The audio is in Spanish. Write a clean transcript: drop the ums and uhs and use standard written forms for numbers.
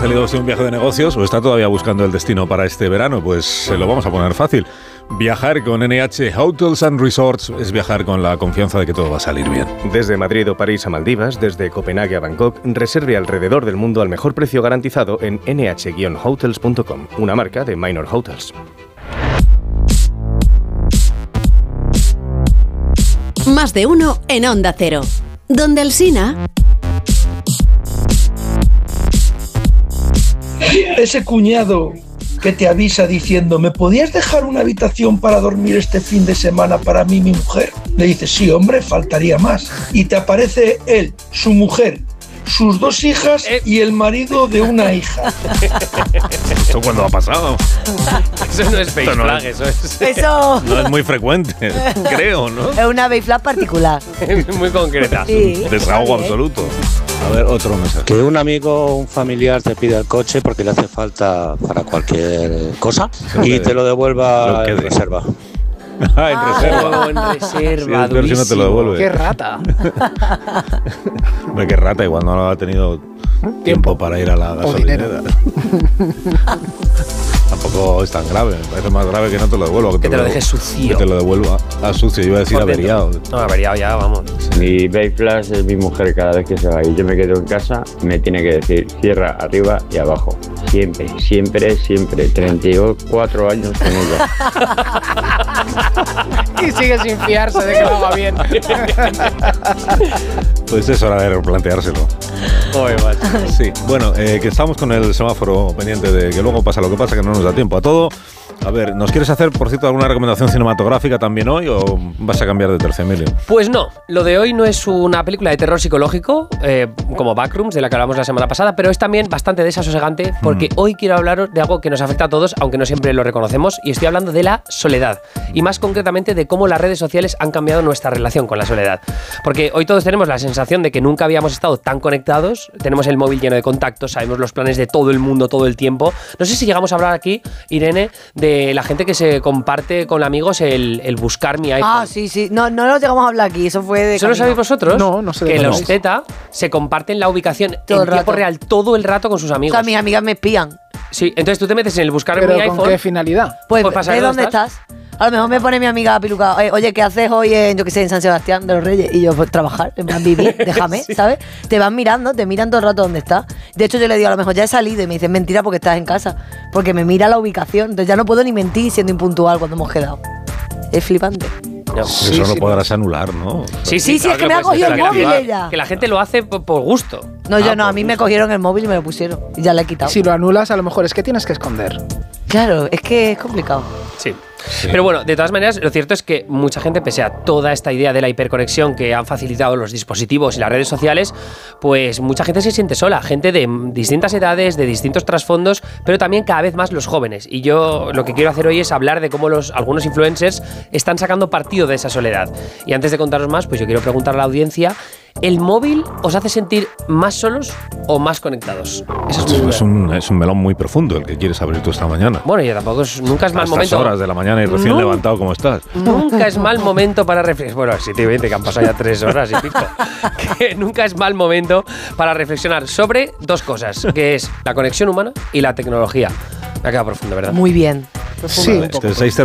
salido de un viaje de negocios o está todavía buscando el destino para este verano, pues se lo vamos a poner fácil. Viajar con NH Hotels and Resorts es viajar con la confianza de que todo va a salir bien. Desde Madrid o París a Maldivas, desde Copenhague a Bangkok, reserve alrededor del mundo al mejor precio garantizado en nh-hotels.com, una marca de Minor Hotels. Más de uno en Onda Cero. Donde Alsina. Ese cuñado que te avisa diciendo, ¿me podías dejar una habitación para dormir este fin de semana para mí y mi mujer? Le dices, sí, hombre, faltaría más. Y te aparece él, su mujer, sus 2 hijas y el marido de una hija. ¿Esto cuándo ha pasado? Eso no es face flag, eso es... Eso No es muy frecuente, creo, ¿no? es una face flag particular. Es muy concreta. Sí, Desahogo absoluto. A ver, otro mensaje. Que un amigo o un familiar te pida el coche porque le hace falta para cualquier cosa y te lo devuelva en reserva. En reserva. En reserva, Sí, si no te lo devuelve. ¡Qué rata! Hombre, qué rata, igual no ha tenido tiempo para ir a la gasolinera. Tampoco es tan grave, me parece más grave que no te lo devuelva. Que te lo dejes sucio. Que te lo devuelva a sucio, yo iba a decir averiado. No, averiado ya, vamos. Mi baby flash es mi mujer cada vez que se va y yo me quedo en casa, me tiene que decir cierra arriba y abajo. Siempre, siempre, siempre. 34 años con ella. Y sigue sin fiarse de que lo haga bien. Pues es hora de replanteárselo. Sí, bueno, que estamos con el semáforo pendiente de que luego pasa lo que pasa, que no nos da tiempo a todo. A ver, ¿nos quieres hacer, por cierto, alguna recomendación cinematográfica también hoy o vas a cambiar de tercio, Emilio? Pues no, lo de hoy no es una película de terror psicológico como Backrooms, de la que hablamos la semana pasada, pero es también bastante desasosegante porque hoy quiero hablaros de algo que nos afecta a todos, aunque no siempre lo reconocemos, y estoy hablando de la soledad, y más concretamente de cómo las redes sociales han cambiado nuestra relación con la soledad. Porque hoy todos tenemos la sensación de que nunca habíamos estado tan conectados, tenemos el móvil lleno de contactos, sabemos los planes de todo el mundo todo el tiempo. No sé si llegamos a hablar aquí, Irene, de la gente que se comparte con amigos el buscar mi iPhone. Ah, sí, sí. No lo llegamos a hablar aquí. Eso fue de. ¿Eso lo sabéis vosotros? No sé de que qué los habláis. Z se comparten la ubicación Todo en el tiempo rato. real todo el rato con sus O amigos. sea, mis amigas me espían. Sí, entonces tú te metes en el buscar ¿Pero mi con iPhone. qué finalidad? Pues, Pues para ¿de saber dónde estás? A lo mejor me pone mi amiga Piluca, oye, ¿qué haces hoy en, yo qué sé, en San Sebastián de los Reyes? Y yo, pues trabajar, en plan vivir, déjame, Sí. ¿sabes? Te van mirando, te miran todo el rato dónde estás. De hecho, yo le digo, a lo mejor ya he salido y me dicen mentira porque estás en casa. Porque me mira la ubicación. Entonces ya no puedo ni mentir siendo impuntual cuando hemos quedado. Es flipante. No. Eso lo podrás anular, ¿no? Sí, es claro que me lo ha puedes cogido el móvil desactivar. ella. Que la gente lo hace por gusto. No, yo no, por a mí me gusto. cogieron el móvil y me lo pusieron. Y ya le he quitado. Si lo anulas, a lo mejor es que tienes que esconder. Claro, es que es complicado. Sí. Pero bueno, de todas maneras, lo cierto es que mucha gente, pese a toda esta idea de la hiperconexión que han facilitado los dispositivos y las redes sociales, pues mucha gente se siente sola, gente de distintas edades, de distintos trasfondos, pero también cada vez más los jóvenes. Y yo lo que quiero hacer hoy es hablar de cómo algunos influencers están sacando partido de esa soledad. Y antes de contaros más, pues yo quiero preguntar a la audiencia, ¿el móvil os hace sentir más solos o más conectados? Esa es mi duda. Es un melón muy profundo el que quieres abrir tú esta mañana. Bueno, yo tampoco nunca es A mal estas momento. horas de la mañana y recién No. levantado como estás. Nunca es mal momento para reflexionar. Bueno, 7 y 20, que han pasado ya 3 horas y pico. Que nunca es mal momento para reflexionar sobre dos cosas, que es la conexión humana y la tecnología. Me ha quedado profundo, ¿verdad? Muy bien. Sí. Vale, es que el 6